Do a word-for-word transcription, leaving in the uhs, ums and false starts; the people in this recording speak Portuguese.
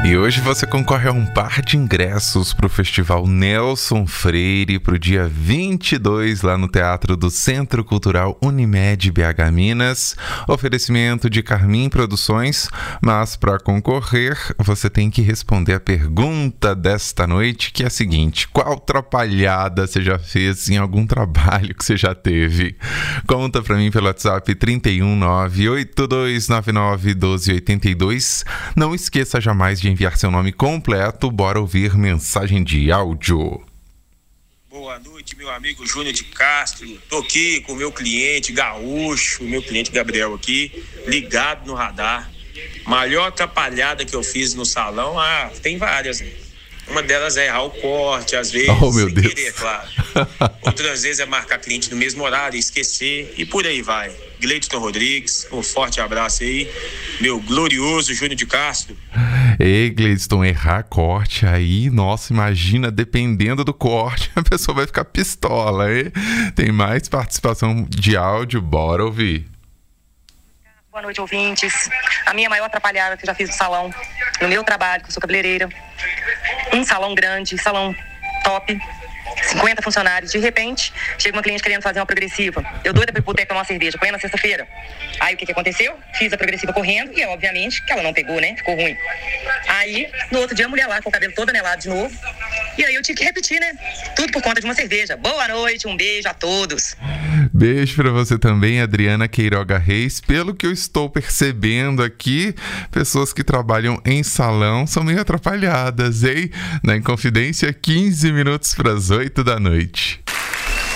E hoje você concorre a um par de ingressos para o Festival Nelson Freire para o dia vinte e dois lá no Teatro do Centro Cultural Unimed B H Minas. Oferecimento de Carmim Produções, mas para concorrer você tem que responder a pergunta desta noite, que é a seguinte: qual atrapalhada você já fez em algum trabalho que você já teve? Conta para mim pelo WhatsApp trinta e um, nove oito dois nove nove, doze oitenta e dois. Não esqueça jamais de enviar seu nome completo. Bora ouvir mensagem de áudio. Boa noite, meu amigo Júnior de Castro. Tô aqui com o meu cliente Gaúcho, meu cliente Gabriel aqui, ligado no radar. Maior atrapalhada que eu fiz no salão, ah, tem várias, né? Uma delas é errar o corte, às vezes, oh, meu sem Deus. querer, claro. Outras vezes é marcar cliente no mesmo horário, esquecer, e por aí vai. Gleidson Rodrigues, um forte abraço aí. Meu glorioso Júnior de Castro. Ei, Gleidson, errar corte aí, nossa, imagina, dependendo do corte, a pessoa vai ficar pistola, hein? Tem mais participação de áudio, bora ouvir. Boa noite, ouvintes. A minha maior atrapalhada que eu já fiz no salão, no meu trabalho, que eu sou cabeleireira. Um salão grande, salão top, cinquenta funcionários. De repente, chega uma cliente querendo fazer uma progressiva. Eu doida pra ir pro boteco tomar uma cerveja, põe na sexta-feira. Aí o que que aconteceu? Fiz a progressiva correndo e, obviamente, que ela não pegou, né? Ficou ruim. Aí, no outro dia, a mulher lá com o cabelo todo anelado de novo. E aí eu tive que repetir, né? Tudo por conta de uma cerveja. Boa noite, um beijo a todos. Beijo pra você também, Adriana Queiroga Reis. Pelo que eu estou percebendo aqui, pessoas que trabalham em salão são meio atrapalhadas, hein? Na Inconfidência, quinze minutos para as oito da noite.